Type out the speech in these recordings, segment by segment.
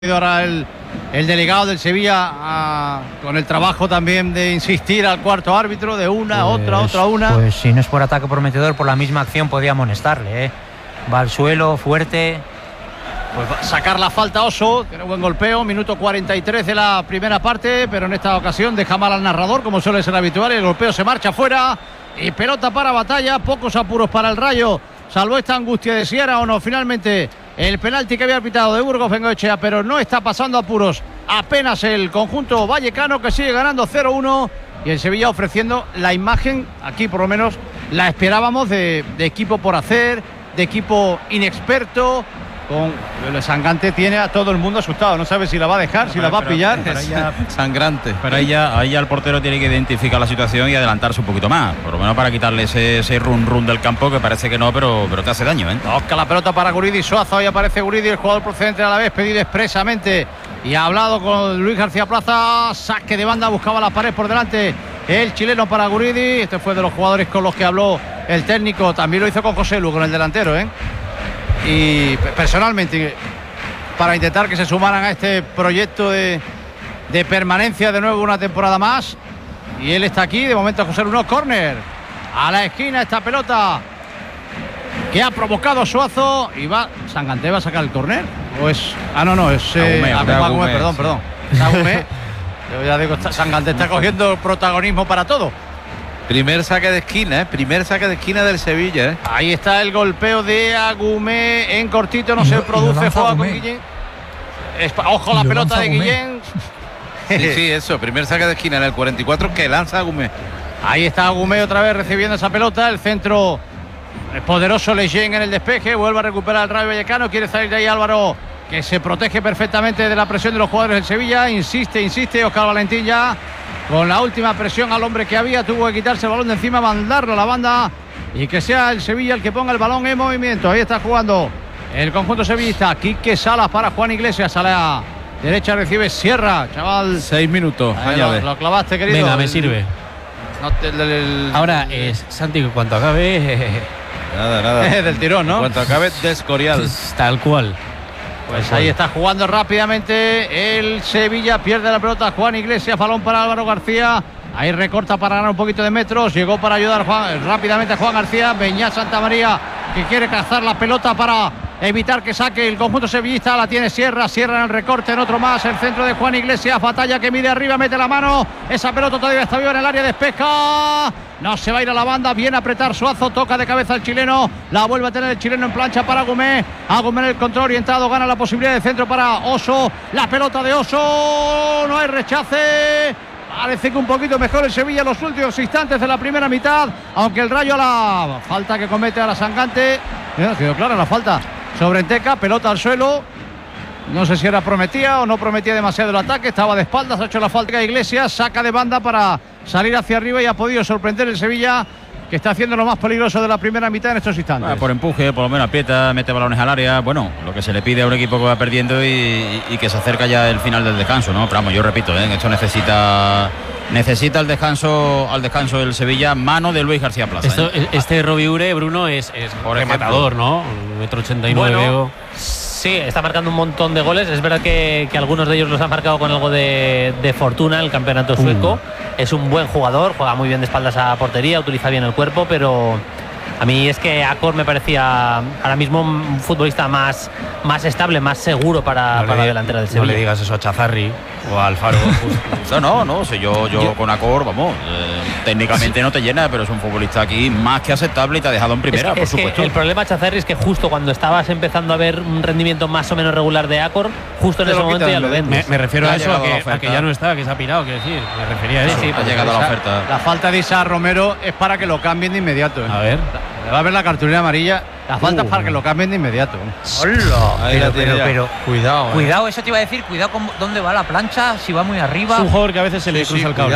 Ahora el delegado del Sevilla con el trabajo también de insistir al cuarto árbitro de una, otra. Pues si no es por ataque prometedor, por la misma acción podía amonestarle, ¿eh? Va al suelo, fuerte. Pues va a sacar la falta Oso, tiene buen golpeo, minuto 43 de la primera parte, pero en esta ocasión deja mal al narrador, como suele ser habitual, y el golpeo se marcha fuera, y pelota para Batalla, pocos apuros para el Rayo, salvo esta angustia de Sierra o no, finalmente el penalti que había pitado de Burgos Bengoechea, pero no está pasando apuros apenas el conjunto vallecano, que sigue ganando 0-1, y el Sevilla ofreciendo la imagen, aquí por lo menos la esperábamos, de equipo por hacer, de equipo inexperto. Con el Sangante tiene a todo el mundo asustado, no sabe si la va a dejar, si la va a pillar. Sangrante. Pero ahí ya el portero tiene que identificar la situación y adelantarse un poquito más, por lo menos para quitarle ese run del campo, que parece que no, pero te hace daño, ¿eh? Toca la pelota para Guridi, Suazo, ahí aparece Guridi, el jugador procedente a la vez, pedido expresamente y ha hablado con Luis García Plaza, saque de banda, buscaba la pared por delante el chileno para Guridi. Este fue de los jugadores con los que habló el técnico, también lo hizo con José Lu, con el delantero, y personalmente para intentar que se sumaran a este proyecto de permanencia de nuevo una temporada más, y él está aquí, de momento José Lu, córner a la esquina, esta pelota que ha provocado Suazo, y va Sangante, va a sacar el córner, o es Agumé, perdón, es Agumé. Yo ya digo, Sangante está cogiendo protagonismo para todo. Primer saque de esquina del Sevilla, Ahí está el golpeo de Agumé en cortito, no se produce, juega con Guillén. Ojo la pelota de Guillén. Sí, eso, primer saque de esquina en el 44 que lanza Agumé. Ahí está Agumé otra vez recibiendo esa pelota, el centro, el poderoso Leyen en el despeje, vuelve a recuperar el Rayo Vallecano, quiere salir de ahí Álvaro, que se protege perfectamente de la presión de los jugadores del Sevilla, insiste Óscar Valentín ya con la última presión al hombre que había, tuvo que quitarse el balón de encima, mandarlo a la banda y que sea el Sevilla el que ponga el balón en movimiento. Ahí está jugando el conjunto sevillista, Quique Salas para Juan Iglesias, a la derecha recibe Sierra, chaval. 6 minutos, lo clavaste, querido. Venga, me sirve. Ahora, Santi, cuando acabe... Nada. Del tirón, ¿no? Cuando acabe, descorial. Tal cual. Pues ahí está jugando rápidamente el Sevilla, pierde la pelota Juan Iglesias, balón para Álvaro García, ahí recorta para ganar un poquito de metros, llegó para ayudar rápidamente a Juan García, Beñat Santamaría, que quiere cazar la pelota para evitar que saque el conjunto sevillista, la tiene Sierra en el recorte, en otro más, el centro de Juan Iglesias, Batalla que mide arriba, mete la mano, esa pelota todavía está viva en el área, despeja, no se va a ir a la banda, viene a apretar Suazo, toca de cabeza el chileno, la vuelve a tener el chileno en plancha para Agumé en el control orientado, gana la posibilidad de centro para Oso, la pelota de Oso, no hay rechace. Parece que un poquito mejor el Sevilla en los últimos instantes de la primera mitad, aunque el Rayo, la falta que comete a la Sangante, quedó clara la falta sobre Enteca, pelota al suelo, no sé si era prometía o no prometía demasiado el ataque, estaba de espaldas, ha hecho la falta a Iglesias, saca de banda para salir hacia arriba y ha podido sorprender el Sevilla, que está haciendo lo más peligroso de la primera mitad en estos instantes. Por empuje, por lo menos aprieta, mete balones al área, bueno, lo que se le pide a un equipo que va perdiendo y que se acerca ya el final del descanso, ¿no? Pero vamos, yo repito, esto necesita el descanso del Sevilla, mano de Luis García Plaza. Este Roviure, Bruno, es rematador, ¿no? 1,89 m. Bueno, sí, está marcando un montón de goles. Es verdad que algunos de ellos los han marcado con algo de fortuna en el campeonato sueco. Es un buen jugador, juega muy bien de espaldas a portería, utiliza bien el cuerpo, pero a mí es que Acor me parecía ahora mismo un futbolista más estable, más seguro para la delantera del Sevilla. No le digas eso a Chazarri o a Alfaro. No, si yo con Acor, vamos, técnicamente no te llena, pero es un futbolista aquí más que aceptable y te ha dejado en primera, por supuesto. Que el problema, Chazarri, es que justo cuando estabas empezando a ver un rendimiento más o menos regular de Acor, justo en ese momento ya lo vendes. Me refiero a eso, a que ya no está, que se ha pirado, quiero decir, me refería a eso. Sí, ha llegado la oferta. La falta de Isa Romero es para que lo cambien de inmediato. A ver. Le va a ver la cartulina amarilla. La falta es para que lo cambien de inmediato. Pero cuidado, eso te iba a decir, cuidado con dónde va la plancha, si va muy arriba. Es un jugador que a veces se le cruza el cable.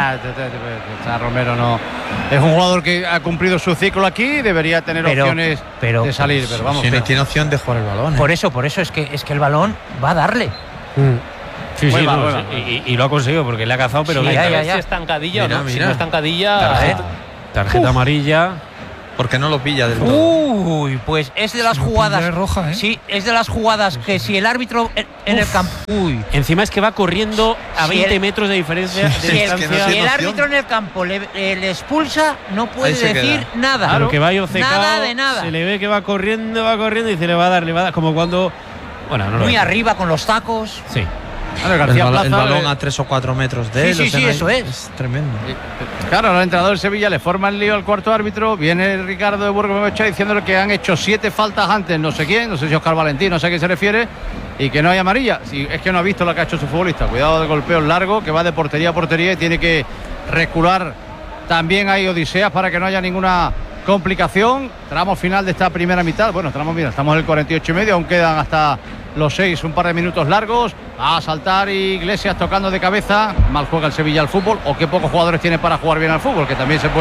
Romero no. Es un jugador que ha cumplido su ciclo aquí, debería tener opciones de salir, pero vamos. Tiene opción de jugar el balón. Por eso es que el balón va a darle. Sí, y lo ha conseguido porque le ha cazado, pero si estancadilla o no. Si no estancadilla, tarjeta amarilla. Porque no lo pilla del todo. Uy, pues es de las jugadas roja, Sí, es de las jugadas que si el árbitro en el campo... Uy. Encima es que va corriendo a 20 metros de diferencia. Si el árbitro en el campo le expulsa, no puede decir nada. Claro, que va nada de nada. Se le ve que va corriendo y se le va a dar, como cuando... Bueno, no muy arriba con los tacos. Sí. El balón a 3 o 4 metros de él. Sí, eso es. Es tremendo. Claro, el entrenador del Sevilla le forma el lío al cuarto árbitro. Viene Ricardo de Burgos diciéndole que han hecho 7 faltas antes, no sé quién, no sé si Óscar Valentín, no sé a qué se refiere, y que no hay amarilla. Si es que no ha visto lo que ha hecho su futbolista. Cuidado de golpeos largos, que va de portería a portería y tiene que recular. También hay odiseas para que no haya ninguna complicación. Tramo final de esta primera mitad. Bueno, estamos en el 48,5, aún quedan hasta los 6, un par de minutos largos. A saltar Iglesias tocando de cabeza. Mal juega el Sevilla al fútbol, o qué pocos jugadores tiene para jugar bien al fútbol, que también se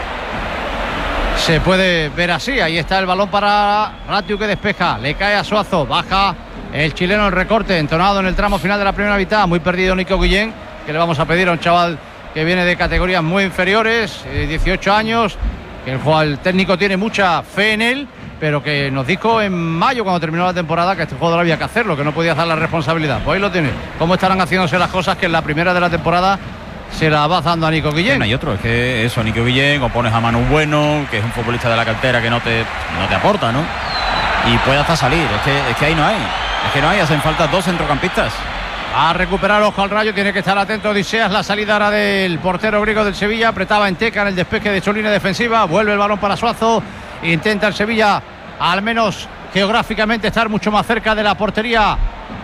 puede ver así. Ahí está el balón para Ratiu, que despeja, le cae a Suazo, baja el chileno, el recorte entonado en el tramo final de la primera mitad. Muy perdido Nico Guillén, que le vamos a pedir a un chaval que viene de categorías muy inferiores, 18 años, que el técnico tiene mucha fe en él, pero que nos dijo en mayo, cuando terminó la temporada, que este jugador había que hacerlo, que no podía hacer la responsabilidad. Pues ahí lo tiene. ¿Cómo estarán haciéndose las cosas que en la primera de la temporada se la va dando a Nico Guillén? No hay otro, es que eso, Nico Guillén, o pones a Manu Bueno, que es un futbolista de la cantera que no te aporta, ¿no? Y puede hasta salir, es que ahí no hay. Es que no hay, hacen falta 2 centrocampistas. A recuperar, ojo al Rayo, tiene que estar atento Odiseas. La salida ahora del portero griego del Sevilla, apretaba en Teca en el despeje de su línea defensiva. Vuelve el balón para Suazo. Intenta el Sevilla, al menos geográficamente, estar mucho más cerca de la portería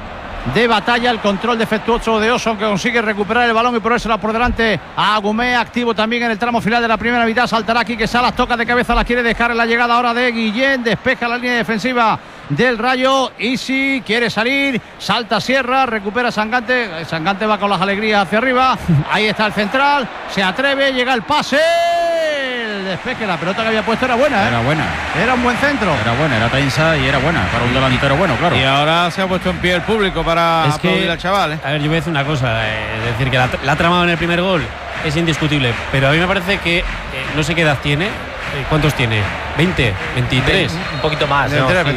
de Batalla. El control defectuoso de Oson, que consigue recuperar el balón y ponérsela por delante a Agumé, activo también en el tramo final de la primera mitad. Saltará aquí, que Salas toca de cabeza, la quiere dejar en la llegada ahora de Guillén, despeja la línea defensiva del Rayo. Isi quiere salir, salta Sierra, recupera Sangante. Sangante va con las alegrías hacia arriba. Ahí está el central, se atreve, llega el pase, el despeje. La pelota que había puesto era buena, ¿eh? Era buena. Era un buen centro. Era buena, era tensa y era buena para un delantero bueno, claro. Y ahora se ha puesto en pie el público para aplaudir al chaval, ¿eh? A ver, yo voy a decir una cosa, es decir, que la ha tramado en el primer gol es indiscutible, pero a mí me parece que no sé qué edad tiene. ¿Cuántos tiene? ¿20? ¿23? Un poquito más.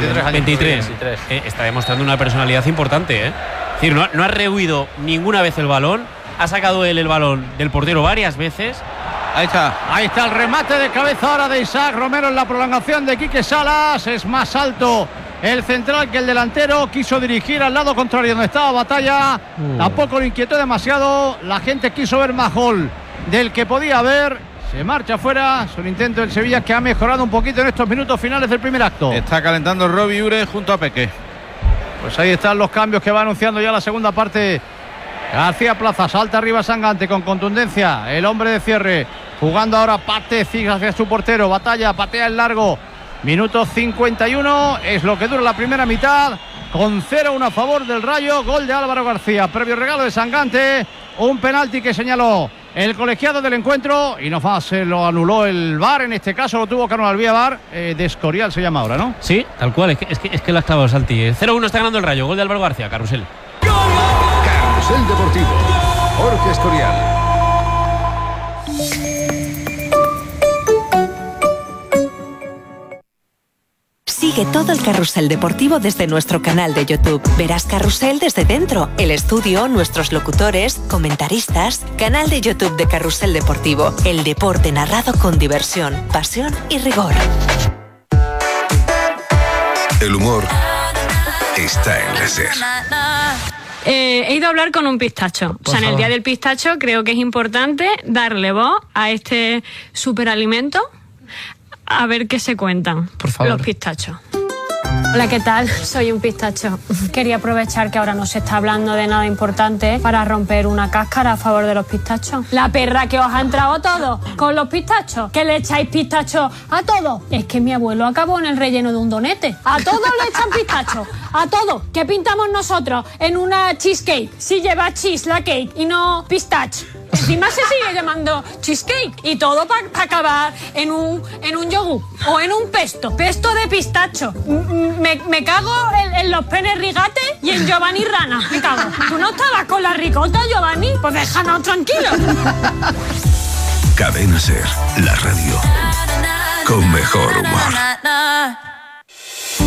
23. Está demostrando una personalidad importante, ¿eh? Es decir, no ha rehuido ninguna vez el balón, ha sacado él el balón del portero varias veces. Ahí está el remate de cabeza ahora de Isaac Romero en la prolongación de Quique Salas. Es más alto el central que el delantero. Quiso dirigir al lado contrario donde estaba Batalla. Tampoco lo inquietó demasiado. La gente quiso ver más gol del que podía haber. Se marcha fuera. Es un intento del Sevilla que ha mejorado un poquito en estos minutos finales del primer acto. Está calentando Robbie Ure junto a Peque. Pues ahí están los cambios que va anunciando ya la segunda parte. García Plaza, salta arriba Sangante con contundencia. El hombre de cierre. Jugando ahora Pate, sigue hacia su portero. Batalla, patea el largo. Minuto 51. Es lo que dura la primera mitad. Con 0-1 a favor del Rayo. Gol de Álvaro García. Previo regalo de Sangante. Un penalti que señaló el colegiado del encuentro. Y no más, se lo anuló el VAR. En este caso lo tuvo que anular vía VAR. De Escorial se llama ahora, ¿no? Sí, tal cual. Es que lo ha clavado Santi. 0-1 está ganando el Rayo. Gol de Álvaro García. Carrusel. Carrusel Deportivo. Jorge Escorial. Sigue todo el carrusel deportivo desde nuestro canal de YouTube. Verás Carrusel desde dentro, el estudio, nuestros locutores, comentaristas. Canal de YouTube de Carrusel Deportivo. El deporte narrado con diversión, pasión y rigor. El humor está en la SER. He ido a hablar con un pistacho. O sea, en el día del pistacho creo que es importante darle voz a este superalimento. A ver qué se cuentan los pistachos. Hola, ¿qué tal? Soy un pistacho. Quería aprovechar que ahora no se está hablando de nada importante para romper una cáscara a favor de los pistachos. La perra que os ha entrado todo con los pistachos. ¿Que le echáis pistacho a todo? Es que mi abuelo acabó en el relleno de un donete. A todos le echan pistacho. A todo. ¿Qué pintamos nosotros en una cheesecake? Si lleva cheese la cake y no pistache. Encima se sigue llamando cheesecake. Y todo para acabar en un yogur o en un pesto. Pesto de pistacho. Me cago en los penes rigate y en Giovanni Rana. Me cago. ¿Tú no estabas con la ricota, Giovanni? Pues déjanos tranquilos. Cadena SER, la radio con mejor humor.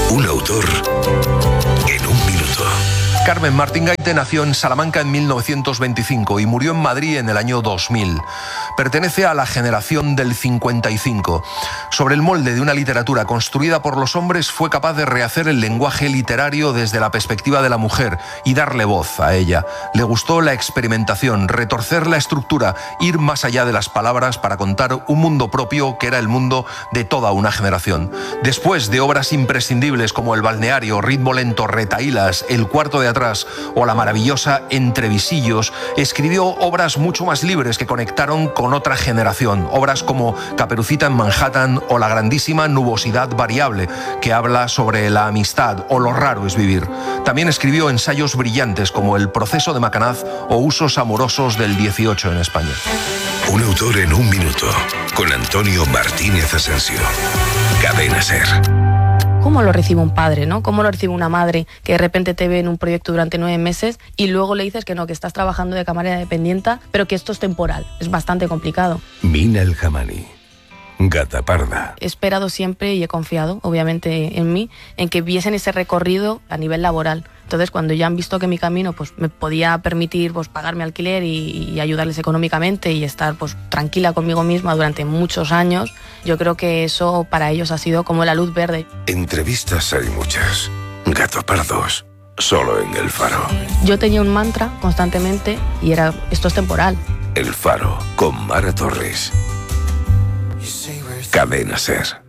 Un autor en un minuto. Carmen Martín Gaite nació en Salamanca en 1925 y murió en Madrid en el año 2000. Pertenece a la generación del 55. Sobre el molde de una literatura construida por los hombres, fue capaz de rehacer el lenguaje literario desde la perspectiva de la mujer y darle voz a ella. Le gustó la experimentación, retorcer la estructura, ir más allá de las palabras para contar un mundo propio que era el mundo de toda una generación. Después de obras imprescindibles como El balneario, Ritmo lento, Retahílas, El cuarto de atrás o la maravillosa Entre visillos, escribió obras mucho más libres que conectaron con otra generación. Obras como Caperucita en Manhattan o la grandísima Nubosidad variable, que habla sobre la amistad o lo raro es vivir. También escribió ensayos brillantes como El proceso de Macanaz o Usos amorosos del 18 en España. Un autor en un minuto, con Antonio Martínez Asensio. Cadena SER. ¿Cómo lo recibe un padre, no? ¿Cómo lo recibe una madre que de repente te ve en un proyecto durante 9 meses y luego le dices que no, que estás trabajando de camarera dependiente, pero que esto es temporal? Es bastante complicado. Mina El Jamani. Gata parda. He esperado siempre y he confiado, obviamente, en mí, en que viesen ese recorrido a nivel laboral. Entonces, cuando ya han visto que mi camino pues me podía permitir pues pagar mi alquiler y ayudarles económicamente y estar pues tranquila conmigo misma durante muchos años, yo creo que eso para ellos ha sido como la luz verde. Entrevistas hay muchas. Gatopardos, solo en El Faro. Yo tenía un mantra constantemente y era: esto es temporal. El Faro, con Mara Torres. Cadena SER.